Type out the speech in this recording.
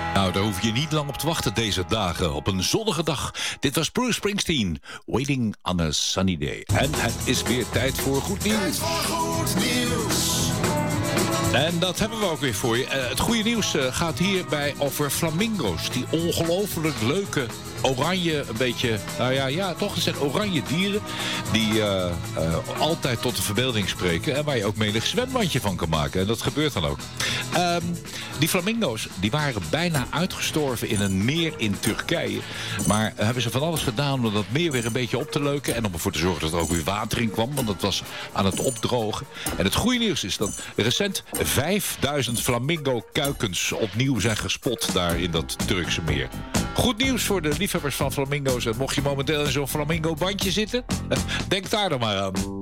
Nou, daar hoef je niet lang op te wachten deze dagen. Op een zonnige dag. Dit was Bruce Springsteen. Waiting on a sunny day. En het is weer tijd voor goed nieuws. En dat hebben we ook weer voor je. Het goede nieuws gaat hierbij over flamingo's. Die ongelooflijk leuke oranje, een beetje... Nou ja, toch, het zijn oranje dieren... die altijd tot de verbeelding spreken... en waar je ook menig zwembandje van kan maken. En dat gebeurt dan ook. Die flamingo's die waren bijna uitgestorven in een meer in Turkije. Maar hebben ze van alles gedaan om dat meer weer een beetje op te leuken... en om ervoor te zorgen dat er ook weer water in kwam... want dat was aan het opdrogen. En het goede nieuws is dat recent 5000 flamingo-kuikens opnieuw zijn gespot... daar in dat Turkse meer. Goed nieuws voor de liefhebbers van flamingo's. En mocht je momenteel in zo'n flamingo-bandje zitten... denk daar dan maar aan.